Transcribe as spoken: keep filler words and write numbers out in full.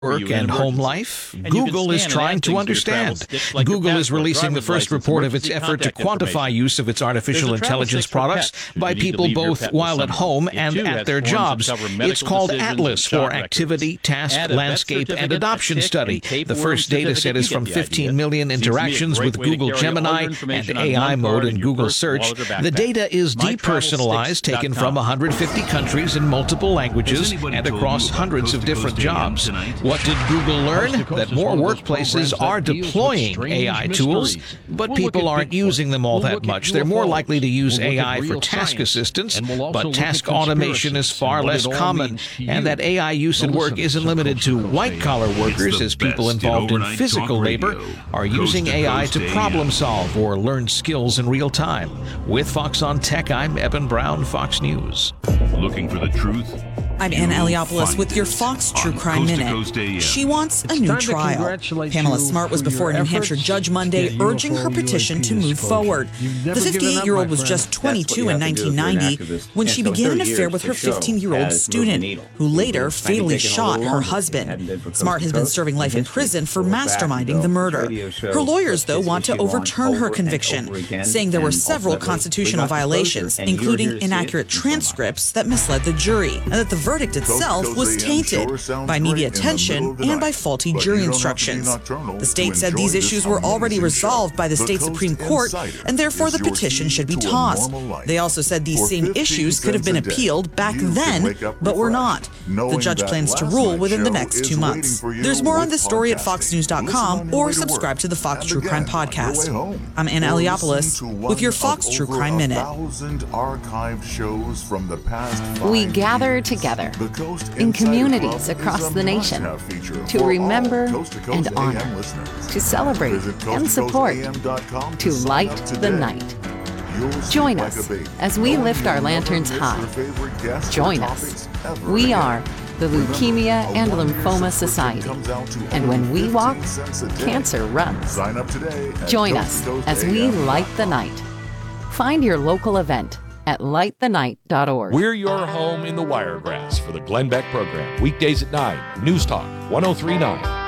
Work and home life, Google is trying to understand. Google is releasing the first report of its effort to quantify use of its artificial intelligence products by people both while at home and at their jobs. It's called Atlas for Activity, Task, Landscape, and Adoption Study. The first data set is from fifteen million interactions with Google Gemini and A I mode in Google Search. The data is depersonalized, taken from one hundred fifty countries in multiple languages and across hundreds of different jobs. What did Google learn? That more workplaces are deploying A I tools, but people aren't using them all that much. They're more likely to use A I for task assistance, but task automation is far less common, and that A I use at work isn't limited to white-collar workers, as people involved in physical labor are using A I to problem solve or learn skills in real time. With Fox on Tech, I'm Eben Brown, Fox News. Looking for the truth? I'm Ann Eliopoulos with your Fox True Crime Minute. She wants a new trial. Pamela Smart was before a New Hampshire judge Monday urging her petition to move forward. The fifty-eight-year-old was just twenty-two in nineteen ninety when she began an affair with her fifteen-year-old student, who later fatally shot her husband. Smart has been serving life in prison for masterminding the murder. Her lawyers, though, want to overturn her conviction, saying there were several constitutional violations, including inaccurate transcripts that misled the jury, and that the verdict itself was tainted by media attention and by faulty jury instructions. The state said these issues were already resolved by the state Supreme Court, and therefore the petition should be tossed. They also said these same issues could have been appealed back then, but were not. The judge plans to rule within the next two months. There's more on this story at fox news dot com or subscribe to the Fox True Crime Podcast. I'm Ann Eliopoulos with your Fox True Crime Minute. We gather together in communities across the nation to remember and honor, to celebrate and support, to light the night. Join us as we lift our lanterns high. Join us. We are the Leukemia and Lymphoma Society, and when we walk, cancer runs. Join us as we light the night. Find your local event at light the night dot org. We're your home in the Wiregrass for the Glenn Beck program. Weekdays at nine. News Talk one oh three point nine.